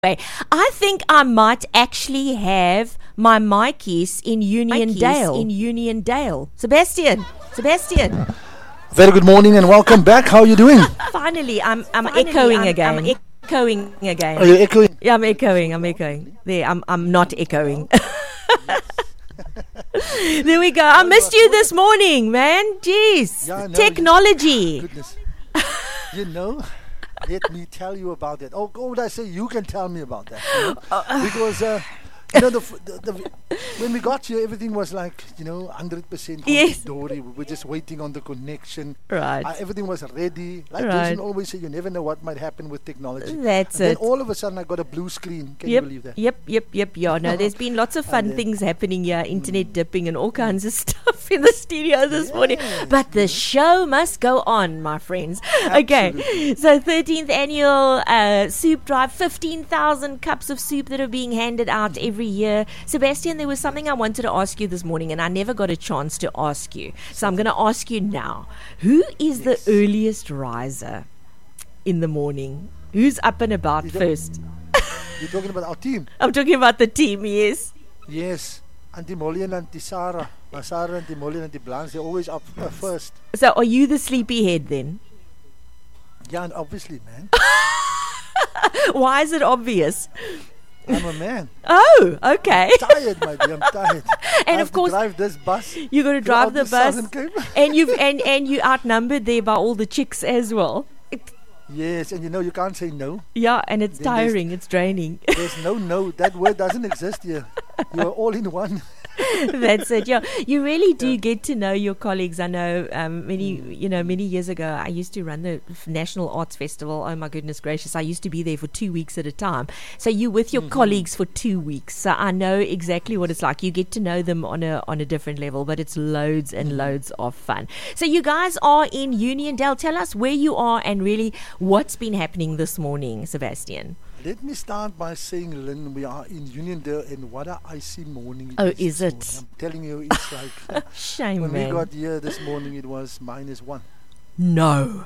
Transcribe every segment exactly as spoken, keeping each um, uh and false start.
I think I might actually have my Mikeys in Uniondale. In Uniondale. Sebastian, Sebastian. Very good morning and welcome back. How are you doing? Finally, I'm I'm Finally, echoing I'm, again. I'm echoing again. Are you echoing? Yeah, I'm echoing. I'm echoing. There, I'm I'm not echoing. There we go. I missed you this morning, man. Jeez. Yeah, no, Technology. Goodness. You know, let me tell you about that. Oh, what would I say? You can tell me about that. You know? uh, because, uh, you know, the, the, the, when we got here, everything was like, you know, one hundred percent yes. dory. We were just waiting on the connection. Right. Uh, everything was ready. Like right. Jason always said, you never know what might happen with technology. That's and it. Then all of a sudden, I got a blue screen. Can yep, you believe that? Yep, yep, yep. Yeah, no, there's been lots of fun things happening here, internet mm. dipping and all kinds of stuff in the studio this yes, morning. But the show must go on, my friends. Absolutely. Okay, so thirteenth annual uh, soup drive, fifteen thousand cups of soup that are being handed out every year. Sebastian, there was something I wanted to ask you this morning and I never got a chance to ask you. So I'm going to ask you now. Who is yes. the earliest riser in the morning? Who's up and about you first? You're talking about our team? I'm talking about the team, yes. Yes. Auntie Molly and Auntie Sarah. My Sarah, Auntie Molly and Auntie Blanche, they're always up uh, first. So are you the sleepyhead then? Yeah, and obviously, man. Why is it obvious? I'm a man. Oh, okay. I'm tired, my dear. I'm tired. And I of course, to drive this bus. You're going to drive the, the bus, and you and and you outnumbered there by all the chicks as well. It yes, and you know you can't say no. Yeah, and it's then tiring. It's draining. There's no no. That word doesn't exist here. You are all in one. That's it. Yeah, you really do yeah. get to know your colleagues. I know um, many, you know, many years ago, I used to run the National Arts Festival. Oh my goodness gracious! I used to be there for two weeks at a time. So you with your mm-hmm. colleagues for two weeks. So I know exactly what it's like. You get to know them on a on a different level, but it's loads and loads of fun. So you guys are in Uniondale. Tell us where you are and really what's been happening this morning, Sebastian. Let me start by saying, Lynn, we are in Uniondale and what a icy morning. Oh, is, is it? Morning. I'm telling you, it's like... Shame, when man. we got here this morning, it was minus one. No.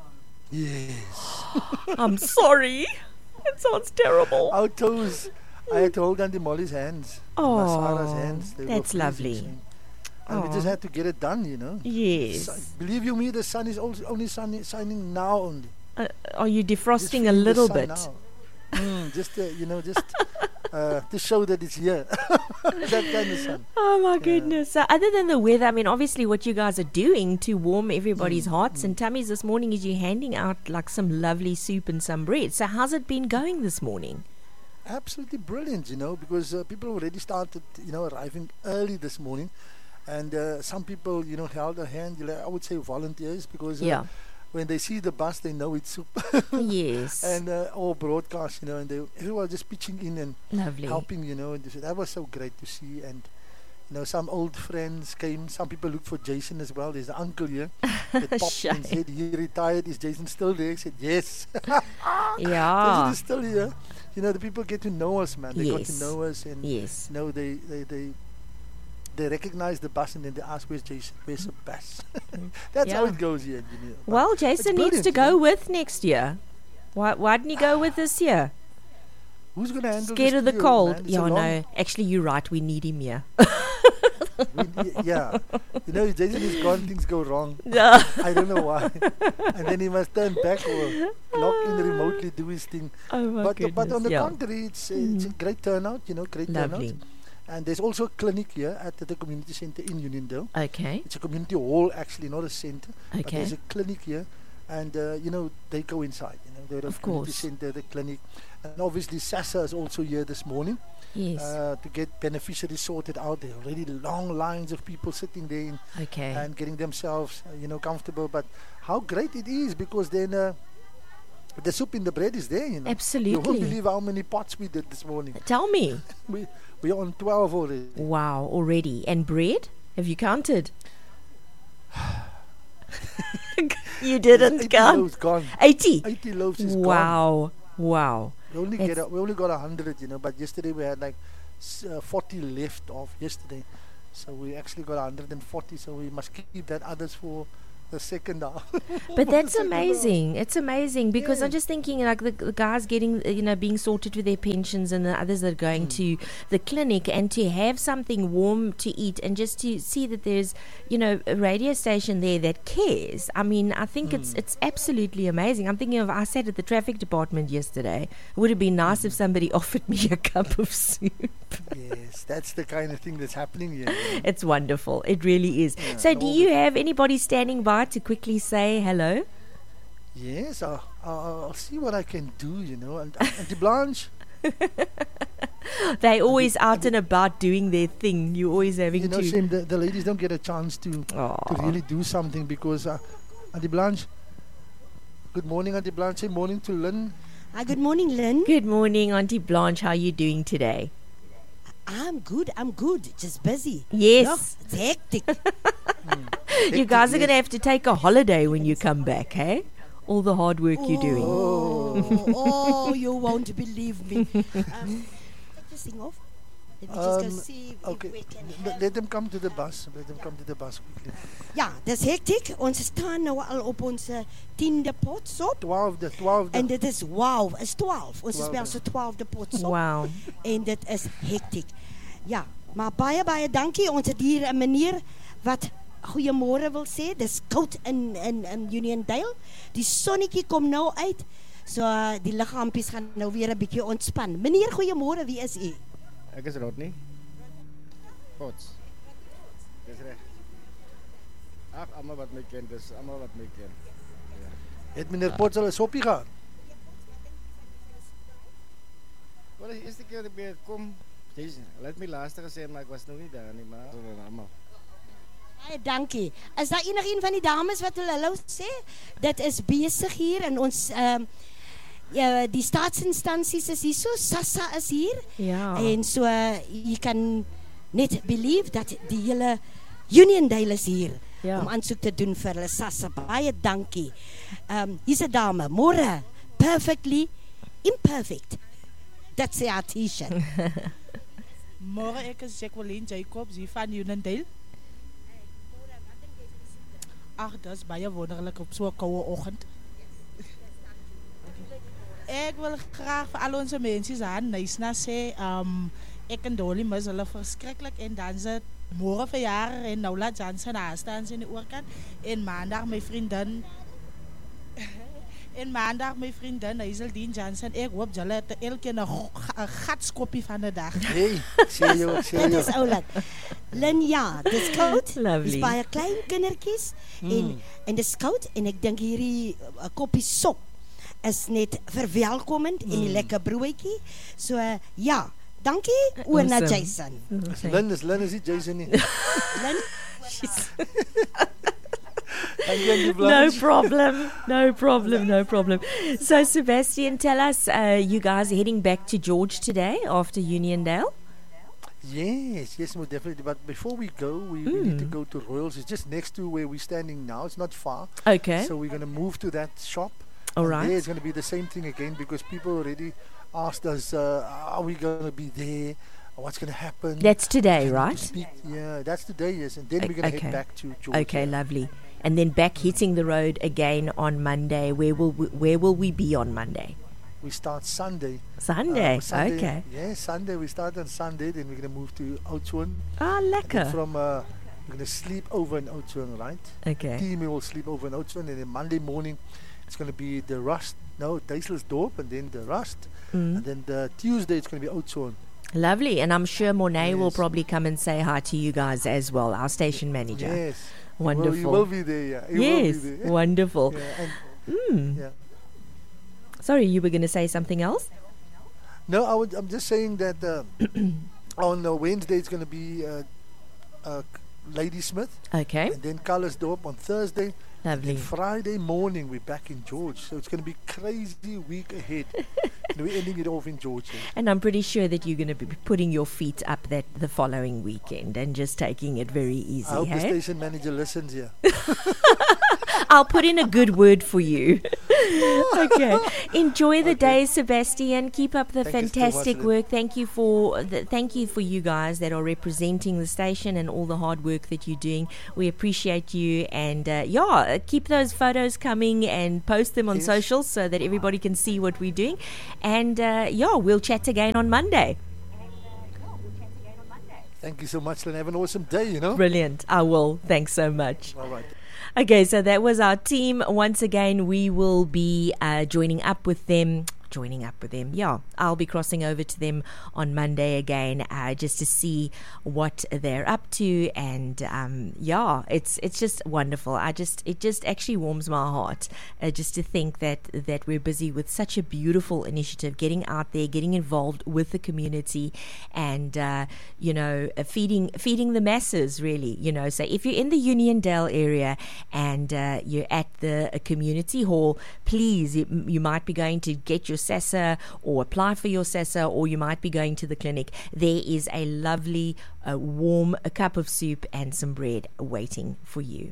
Yes. I'm sorry. It sounds terrible. Our toes. I had to hold Auntie Molly's hands. Oh, Sarah's hands. They that's were lovely. And oh. we just had to get it done, you know. Yes. So, believe you me, the sun is also only sun shining now only. Uh, are you defrosting a little bit? Now. Mm, just uh, you know, just uh, to show that it's here. That kind of sun. Oh my yeah. goodness! So other than the weather, I mean, obviously, what you guys are doing to warm everybody's mm, hearts mm. and tummies this morning is you handing out like some lovely soup and some bread. So how's it been going this morning? Absolutely brilliant, you know, because uh, people already started, you know, arriving early this morning, and uh, some people, you know, held a hand. You know, I would say volunteers because. Uh, yeah. When they see the bus, they know it's soup. Yes. And uh, all broadcast, you know, and they everyone just pitching in and lovely. helping, you know. And that was so great to see. And you know, some old friends came. Some people looked for Jason as well. There's the uncle here that popped and said he retired. Is Jason still there? I said yes. Yeah. Jason is still here. You know, the people get to know us, man. They yes. got to know us, and yes. you know, they they they. They recognize the bus and then they ask, where's Jason? Where's the bus? That's yeah. how it goes here. You know. Well, Jason needs to go you know? with next year. Why, why didn't he go with this year? Who's going to handle Scared the of the cold. Yeah, no. Actually, you're right. We need him here. we, yeah. You know, if Jason is gone, things go wrong. No. I don't know why. And then he must turn back or log in remotely, do his thing. Oh my but, goodness. but on the yeah. contrary, it's, uh, mm. it's a great turnout, you know, great Lovely. turnout. And there's also a clinic here at the, the community center in Uniondale. Okay. It's a community hall, actually, not a center. Okay. But there's a clinic here, and uh, you know they go inside. You know, they're of the community course. center, the clinic, and obviously SASSA is also here this morning. Yes. Uh, to get beneficiaries sorted out. There are already long lines of people sitting there in okay. and getting themselves, uh, you know, comfortable. But how great it is because then. Uh, The soup in the bread is there, you know. Absolutely. You won't believe how many pots we did this morning. Tell me. we we're on twelve already. Wow, already. And bread? Have you counted? You didn't eighty count. Loaves gone. Eighty. Eighty loaves is wow. gone. Wow. We only get a, we only got a hundred, you know. But yesterday we had like uh, forty left off yesterday, so we actually got a hundred and forty. So we must keep that others for the second half. But that's Second half. amazing. It's amazing because Yeah. I'm just thinking like the, the guys getting, uh, you know, being sorted with their pensions and the others that are going to the clinic and to have something warm to eat and just to see that there's, you know, a radio station there that cares. I mean, I think it's it's absolutely amazing. I'm thinking of, I sat at the traffic department yesterday. It would have been nice if somebody offered me a cup of soup. Yes, that's the kind of thing that's happening here. you know. It's wonderful. It really is. Yeah, So do all you the- have anybody standing by to quickly say hello? Yes, I'll, I'll, I'll see what I can do, you know. And Auntie Blanche, They always out and about doing their thing. You're always having you know, to. shame the, the ladies don't get a chance to, to Aw. really do something because uh, Auntie Blanche, good morning, Auntie Blanche. Say morning to Lynn. Hi, good morning, Lynn. Good morning, Auntie Blanche. How are you doing today? I'm good. I'm good. Just busy. Yes. No, it's hectic. You guys are yes. going to have to take a holiday when you come back, hey? All the hard work you're doing. Oh, oh, you won't believe me. Um, take this thing off. Let me just go Um, see Okay, if we can L- help. let them come to the bus. Let them come to the bus quickly. Ja, dis hectic. Ons staan nou al op ons uh, tiende potsop. Twaalfde, twaalfde. En dit is wow, is twaalf. Ons Twaalfde. spel so twaalfde potsop. Wow. En dit is hectic. Ja, maar baie baie dankie. Ons het hier 'n meneer wat goeiemôre wil sê. Dis koud in in in Uniondale. Die sonnetjie kom nou uit. So uh, die liggaampies gaan nou weer 'n bietjie ontspan. Meneer, goeiemôre. Wie is u? Ek is Rodney. Pots. Dis reg. Ag, almal wat my ken, dis almal wat my ken. Het meneer Potts al 'n soppie gehad? Wel, die eerste keer dat ek weer kom, dis laat my laaste gesê, maar ek was nog nie daar nie, maar almal. Baie dankie. Is daar enigiemand van die dames wat hulle hallo sê? Dit is besig hier in ons ehm um, ja, die staatsinstansies is hier so, SASSA is hier. Ja. En so uh, jy kan net believe dat die hele Uniondale is hier Ja. om aansoek te doen vir hulle SASSA. Baie dankie. Ehm um, hier's 'n dame, môre, perfectly imperfect. That's haar T-shirt. Môre, ek is Jacqueline Jacobs hier van Uniondale. Ag, dis baie wonderlik op so 'n koue oggend. Ek wil graag vir al ons mense aan Nysna sê, um, ek en Dolly mis hulle verskriklik en dan se môre verjaar en Noula Johnson daar staan sy in die oorkant en maandag my vriendin en maandag my vriendin Hazeldine Johnson. Ek hoop julle het elkeen 'n go- ga- 'n gatskoppie van 'n dag. Hey, sê jou, sê Dit jou. is oulik. Lynn, ja, dis koud. Lovely. Dis baie klein kindertjies en en dis koud en ek dink hierdie uh, koppie sop is net verwelkomend en die lekker broodjie. So uh, ja, dankie oor na Awesome. Jason. Lynn is Lynn is nie Jason nie. Lynn, Dankie Auntie No Blanche. problem. No problem. No problem. So, Sebastian, tell us, uh, you guys are heading back to George today after Uniondale? Yes, yes, most definitely. But before we go, we, we need to go to Royals. It's just next to where we're standing now. It's not far. Okay. So we're going to move to that shop. All And right. there it's going to be the same thing again because people already asked us, uh, are we going to be there? What's going to happen? That's today, We need to right? speak- Yeah, that's today, yes. And then O- we're going to okay. head back to Georgia. Okay, lovely. And then back hitting the road again on Monday. Where will we, where will we be on Monday? We start Sunday. Sunday. Uh, Sunday Okay. Yeah, Sunday. We start on Sunday. Then we're going to move to Oudtshoorn. Ah, And then lekker. from, uh, we're going to sleep over in Oudtshoorn, right? Okay. Team will sleep over in Oudtshoorn. And then Monday morning, it's going to be the Rust. No, Duiselsdorp and then the Rust. Mm. And then the Tuesday, it's going to be Oudtshoorn. Lovely. And I'm sure Monet will Yes. probably come and say hi to you guys as well, our station manager. Yes. Wonderful. Well, you will be there, yeah. You yes, will be there. wonderful. Yeah, and Mm. yeah. Sorry, you were going to say something else? No, I would, I'm just saying that uh, on uh, Wednesday it's going to be uh, uh, Ladysmith Okay, and then Calisdorp on Thursday. lovely. And Friday morning we're back in George. So it's going to be crazy week ahead. And we're ending it off in George. yeah. And I'm pretty sure that you're going to be putting your feet up that the following weekend and just taking it very easy, I hope the hey? station manager listens here. I'll put in a good word for you. Okay. Enjoy the okay. day, Sebastian. Keep up the thank fantastic so work. Thank you for the, thank you for you guys that are representing the station and all the hard work that you're doing. We appreciate you, and uh, yeah, keep those photos coming and post them on yes. socials so that everybody can see what we're doing. And uh, yeah, we'll chat again on Monday. Thank you so much, and have an awesome day, you know. Brilliant. I will. Thanks so much. All right. Okay, so that was our team. Once again, we will be uh, joining up with them. Joining up with them. Yeah, I'll be crossing over to them on Monday again, uh, just to see what they're up to, and um, yeah, it's it's just wonderful. I just it just actually warms my heart uh, just to think that that we're busy with such a beautiful initiative, getting out there, getting involved with the community, and uh, you know, uh, feeding feeding the masses. Really, you know. So if you're in the Uniondale area and uh, you're at the uh, community hall, please, you, you might be going to get your S E S A or apply for your S E S A, or you might be going to the clinic. There is a lovely uh, warm a cup of soup and some bread waiting for you.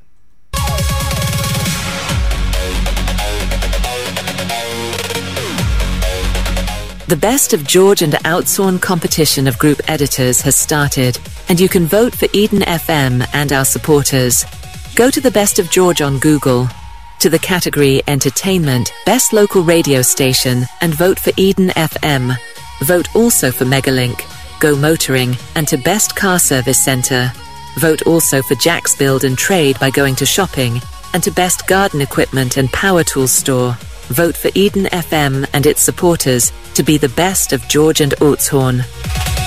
The Best of George and Outsorn competition of group editors has started, and you can vote for Eden F M and our supporters. Go to the Best of George on Google, to the category Entertainment, Best Local Radio Station, and vote for Eden F M. Vote also for Megalink, Go Motoring, and to Best Car Service Centre. Vote also for Jack's Build and Trade by going to Shopping, and to Best Garden Equipment and Power Tools Store. Vote for Eden F M and its supporters to be the best of George and Oudtshoorn.